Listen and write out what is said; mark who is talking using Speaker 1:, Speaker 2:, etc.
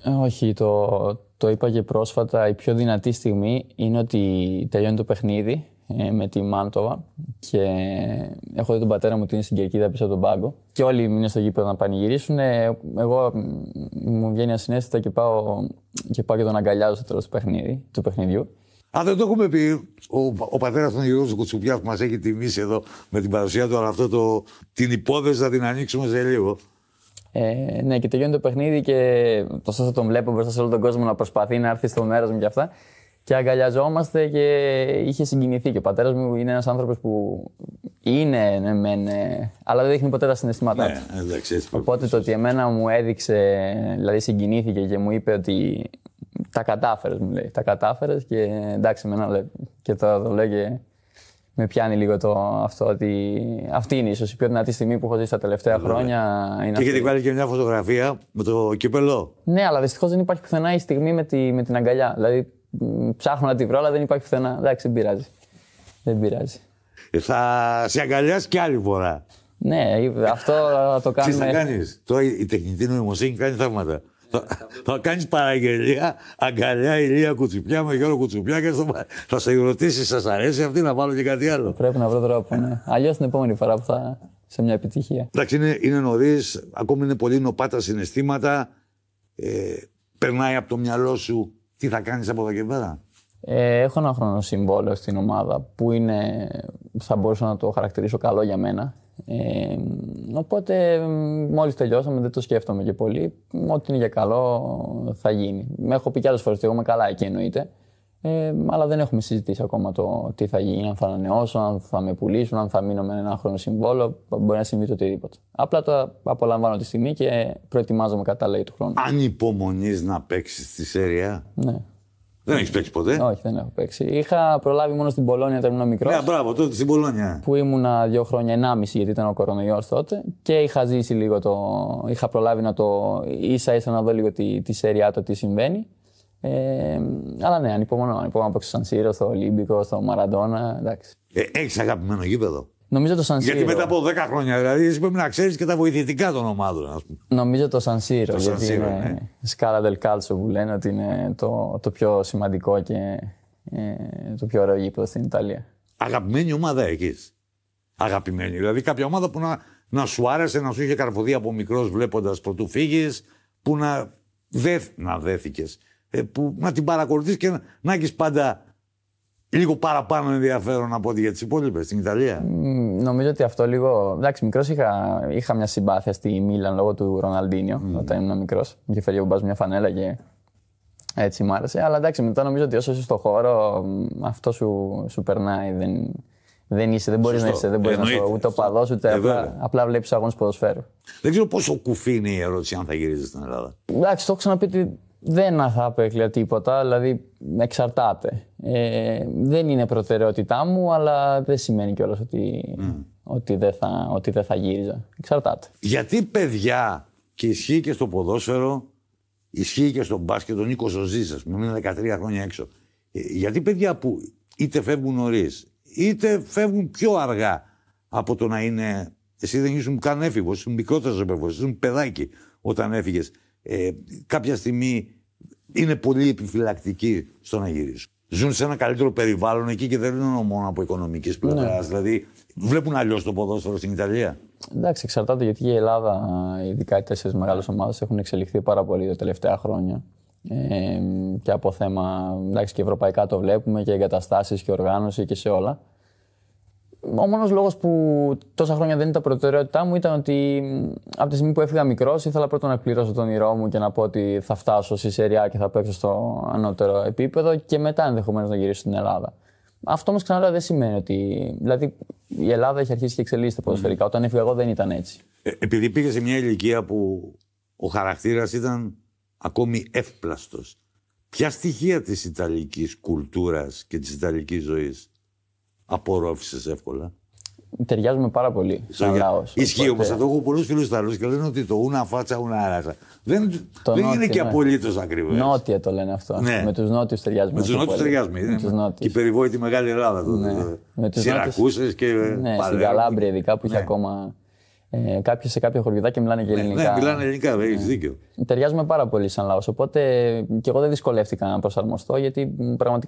Speaker 1: Όχι, το είπα και πρόσφατα. Η πιο δυνατή στιγμή είναι ότι τελειώνει το παιχνίδι με τη Μάντοβα και έχω δει τον πατέρα μου ότι είναι στην κερκίδα πίσω από τον πάγκο και όλοι είναι στο γήπεδο να πανηγυρίσουν. Εγώ μου βγαίνει ασυναίσθητα και πάω και τον αγκαλιάζω στο τέλος του παιχνιδιού.
Speaker 2: Αν δεν το έχουμε πει, ο πατέρας του Γιώργου Κουτσουπιά που μας έχει τιμήσει εδώ με την παρουσία του, αλλά την υπόθεση θα την ανοίξουμε σε λίγο.
Speaker 1: Ναι, και τελειώνει το παιχνίδι και τόσο τον βλέπω μπροστά σε όλο τον κόσμο να προσπαθεί να έρθει στο μέρος μου και αυτά. Και αγκαλιαζόμαστε και είχε συγκινηθεί. Και ο πατέρας μου είναι ένας άνθρωπος που είναι, αλλά δεν δείχνει ποτέ τα συναισθήματά του.
Speaker 2: Ναι, εντάξει, έτσι.
Speaker 1: Οπότε το ότι εμένα μου έδειξε, δηλαδή συγκινήθηκε και μου είπε ότι τα κατάφερες, μου λέει. Τα κατάφερες και εντάξει, εμένα και το λέω και με πιάνει λίγο αυτό ότι αυτή είναι ίσως η πιο δυνατή στιγμή που έχω ζήσει τα τελευταία χρόνια.
Speaker 2: Και έχετε βάλει και μια φωτογραφία με το κύπελο.
Speaker 1: Ναι, αλλά δυστυχώς δεν υπάρχει πουθενά η στιγμή με την αγκαλιά. Δηλαδή ψάχνω να τη βρω, αλλά δεν υπάρχει πουθενά. Εντάξει, δεν πειράζει. Δεν πειράζει.
Speaker 2: Θα σε αγκαλιάσει κι άλλη φορά.
Speaker 1: Ναι, αυτό το κάνουμε.
Speaker 2: Τι θα κάνεις. Τώρα η τεχνητή νοημοσύνη κάνει θαύματα. Θα κάνεις παραγγελία, αγκαλιά Ηλία Κουτσουπιά με Γιώργο Κουτσουπιά και θα σε ρωτήσει, σας αρέσει αυτή, να βάλω και κάτι άλλο.
Speaker 1: Πρέπει να βρω τρόπο, ναι. Αλλιώς την επόμενη φορά που θα σε μια επιτυχία.
Speaker 2: Εντάξει, είναι νωρίς, ακόμη είναι πολύ νοπά τα συναισθήματα. Περνάει από το μυαλό σου τι θα κάνεις από εδώ και πέρα.
Speaker 1: Έχω ένα χρόνο συμβόλαιο στην ομάδα που θα μπορούσα να το χαρακτηρίσω καλό για μένα. Οπότε μόλις τελειώσαμε δεν το σκέφτομαι και πολύ. Ό,τι είναι για καλό θα γίνει. Με έχω πει κι άλλες φορές ότι εγώ είμαι καλά εκεί εννοείται. Αλλά δεν έχουμε συζητήσει ακόμα το τι θα γίνει, αν θα ανανεώσω, αν θα με πουλήσουν, αν θα μείνω με ένα χρόνο συμβόλαιο. Μπορεί να συμβεί το οτιδήποτε. Απλά το απολαμβάνω τη στιγμή και προετοιμάζομαι κατάλληλα για του χρόνου.
Speaker 2: Αν υπομονείς να παίξεις στη Σέρια.
Speaker 1: Ναι.
Speaker 2: Δεν έχεις παίξει ποτέ.
Speaker 1: Όχι, δεν έχω παίξει. Είχα προλάβει μόνο στην Πολόνια όταν ήμουν μικρός.
Speaker 2: Ναι, μπράβο, τότε στην Πολόνια.
Speaker 1: Που ήμουνα 2 χρόνια, 1,5 γιατί ήταν ο κορονοϊός τότε. Και είχα ζήσει λίγο είχα προλάβει να ίσα-ίσα να δω λίγο τη Σέρια, το τι συμβαίνει. Αλλά ναι, ανυπομονώ να παίξω στο Σαν Σύρο, στο Ολύμπικο, στο Μαραντόνα. Εντάξει.
Speaker 2: Έχεις αγαπημένο γήπεδο.
Speaker 1: Νομίζω το Σαν Σύρο.
Speaker 2: Γιατί μετά από 10 χρόνια δηλαδή εσύ πρέπει να ξέρεις και τα βοηθητικά των ομάδων, ας πούμε.
Speaker 1: Νομίζω το Σαν Σύρο. Γιατί
Speaker 2: είναι
Speaker 1: ναι. Σκάλα del Calcio που λένε ότι είναι το πιο σημαντικό και το πιο ωραίο γήπεδο στην Ιταλία.
Speaker 2: Αγαπημένη ομάδα έχεις. Αγαπημένη. Δηλαδή κάποια ομάδα που να σου άρεσε, να σου είχε καρφωθεί από μικρός βλέποντας πρωτού φύγεις, που να δέθηκες. Που να την παρακολουθείς και να έχεις πάντα λίγο παραπάνω ενδιαφέρον από ό,τι για τις υπόλοιπες στην Ιταλία.
Speaker 1: Νομίζω ότι αυτό λίγο. Εντάξει, μικρός είχα μια συμπάθεια στη Μίλαν λόγω του Ροναλντίνιο όταν ήμουν μικρός. Είχε φέρει ο μπάς μια φανέλα και έτσι μ' άρεσε. Αλλά εντάξει, μετά νομίζω ότι όσο είσαι στο χώρο, αυτό σου περνάει. Δεν μπορείς να είσαι, ούτε οπαδός, ούτε απλά βλέπεις αγώνες ποδοσφαίρου. Δεν
Speaker 2: ξέρω πόσο κουφή είναι η ερώτηση αν θα γυρίζεις στην Ελλάδα.
Speaker 1: Εντάξει, το έχω ξαναπεί ότι δεν θα απέκλεια τίποτα, δηλαδή εξαρτάται. Δεν είναι προτεραιότητά μου, αλλά δεν σημαίνει κιόλας ότι δεν θα γύριζα. Εξαρτάται.
Speaker 2: Γιατί παιδιά, και ισχύει και στο ποδόσφαιρο, ισχύει και στο μπάσκετ, ο Νίκος ο Ζήσας, που είναι 13 χρόνια έξω. Γιατί παιδιά που είτε φεύγουν νωρίς, είτε φεύγουν πιο αργά από το να είναι. Εσύ δεν ήσουν καν έφηβος, ήσουν μικρότερος έφηβος, ήσουν παιδάκι όταν έφυγες. Κάποια στιγμή είναι πολύ επιφυλακτικοί στο να γυρίσουν. Ζουν σε ένα καλύτερο περιβάλλον εκεί και δεν είναι μόνο από οικονομικής πλευράς. Ναι. Δηλαδή, βλέπουν αλλιώς το ποδόσφαιρο στην Ιταλία.
Speaker 1: Εντάξει, εξαρτάται γιατί η Ελλάδα, ειδικά οι 4 μεγάλες ομάδες, έχουν εξελιχθεί πάρα πολύ τα τελευταία χρόνια. Και από θέμα, εντάξει, και ευρωπαϊκά το βλέπουμε και εγκαταστάσεις και οργάνωση και σε όλα. Ο μόνος λόγος που τόσα χρόνια δεν ήταν προτεραιότητά μου ήταν ότι από τη στιγμή που έφυγα μικρός ήθελα πρώτα να εκπληρώσω τον όνειρό μου και να πω ότι θα φτάσω στη Σεριά και θα παίξω στο ανώτερο επίπεδο και μετά ενδεχομένως να γυρίσω στην Ελλάδα. Αυτό όμως ξαναλέω δεν σημαίνει ότι. Δηλαδή η Ελλάδα έχει αρχίσει και εξελίσσεται ποδοσφαιρικά. Όταν έφυγα εγώ δεν ήταν έτσι.
Speaker 2: Επειδή πήγε σε μια ηλικία που ο χαρακτήρας ήταν ακόμη εύπλαστος, ποια στοιχεία της ιταλικής κουλτούρας και της ιταλικής ζωής απορρόφησες εύκολα?
Speaker 1: Ταιριάζουμε πάρα πολύ σαν λαός.
Speaker 2: Ισχύει όμως, θα το έχω πολλούς φίλους Ιταλούς και λένε ότι το ούνα φάτσα, ούνα άρασα. Δεν είναι και απολύτως ακριβές.
Speaker 1: Νότια το λένε αυτό. Ναι. Με τους νότιους ταιριάζουμε.
Speaker 2: Με τους νότιους ταιριάζουμε. Και η περιβόητη Μεγάλη Ελλάδα.
Speaker 1: Ναι.
Speaker 2: Σιρακούσες και
Speaker 1: ναι, στην Καλάμπρια ειδικά που είχε ακόμα Κάποιοι σε κάποια χωριουδάκια μιλάνε και ελληνικά.
Speaker 2: Ναι, μιλάνε ελληνικά, έχεις δίκιο.
Speaker 1: Ταιριάζουμε πάρα πολύ σαν λαός. Οπότε και εγώ δεν δυσκολεύτηκα να προσαρμοστώ, γιατί πραγματικά